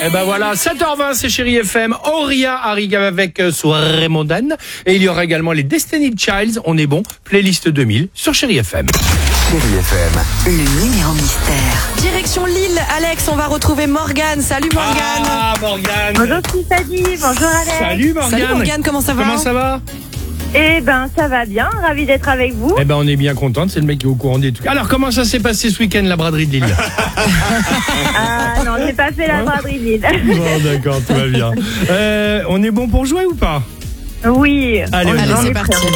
Et ben voilà, 7h20, c'est Chérie FM. Auria arrive avec Soirée mondaine. Et il y aura également les Destiny Childs. On est bon. Playlist 2000 sur Chérie FM. Chérie FM, Le numéro mystère. Direction Lille, Alex, on va retrouver Morgane. Salut Morgane. Ah, Morgane. Bonjour Tiffany, bonjour Alex. Salut Morgane. Salut Morgane, comment ça va? Comment ça va? Eh ben ça va bien, ravi d'être avec vous. Eh ben on est bien contente, c'est le mec qui est au courant des trucs. Alors comment ça s'est passé ce week-end, la braderie de Lille? Ah non, j'ai pas fait la braderie de Lille. Bon d'accord, tout va bien. On est bon pour jouer ou pas? Oui. Allez, Allez, on y c'est va. parti.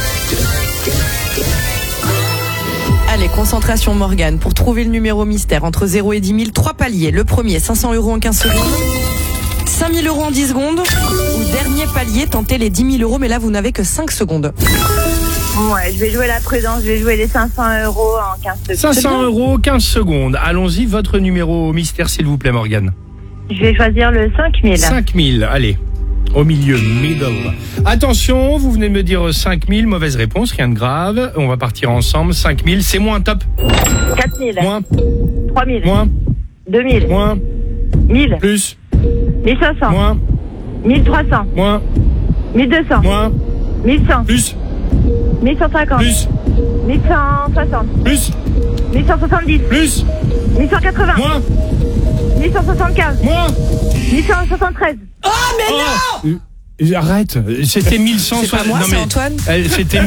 Allez, concentration Morgane. Pour trouver le numéro mystère, entre 0 et 10 000, 3 paliers. Le premier, 500 € en 15 secondes. 5 000 € en 10 secondes. Ou dernier palier, tentez les 10 000 €, mais là, vous n'avez que 5 secondes. Ouais, je vais jouer la prudence, je vais jouer les 500 € en 15 secondes. 500 €, 15 secondes. Allons-y, votre numéro mystère, s'il vous plaît, Morgane. Je vais choisir le 5000. 5000, allez. Au milieu, middle. Attention, vous venez de me dire 5000, mauvaise réponse, rien de grave. On va partir ensemble. 5000, c'est moins top. 4000. Moins, 3000. moins, 2000. moins, 1000. plus, 1500. moins, 1300. moins, 1200. moins, 1100. plus, 1150. plus, 1160. plus, 1170. plus, 1180. moins, 1175. moins. 1173. Oh, mais non! Arrête, c'était 1100. C'est pas moi, c'est Antoine. C'était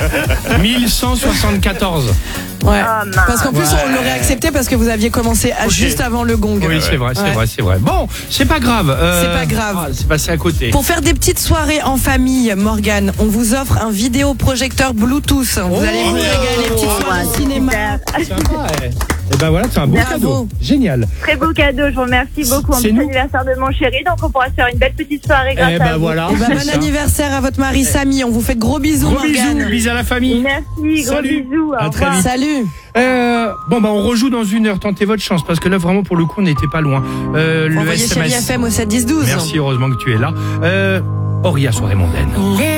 1174. Ouais. Oh, mince. Parce qu'en plus, Ouais. on l'aurait accepté parce que vous aviez commencé juste avant le gong. Oui, c'est vrai, c'est Ouais. vrai, c'est vrai. Bon, c'est pas grave. C'est pas grave. C'est passé à côté. Pour faire des petites soirées en famille, Morgane, on vous offre un vidéoprojecteur Bluetooth. Vous allez vous régaler, petites soirées au cinéma. Sympa, Et ben voilà, c'est un beau Bravo. cadeau. Génial. Très beau cadeau, je vous remercie beaucoup. C'est C'est nous. l'anniversaire de mon chéri, donc on pourra se faire une belle petite soirée grâce Eh à ben vous. voilà. Eh ben, c'est bon ça. anniversaire à votre mari Samy. On vous fait de gros bisous, Gros Morgane. bisous, bisous à la famille. Merci, gros Salut. bisous. À Au très revoir. vite. Salut. Bon, on rejoue dans 1 heure. Tentez votre chance parce que là, vraiment, pour le coup, on n'était pas loin. Le Envoyez Chérie SMS. FM au 7 10 12. Merci, heureusement que tu es là. Auria, soirée mondaine.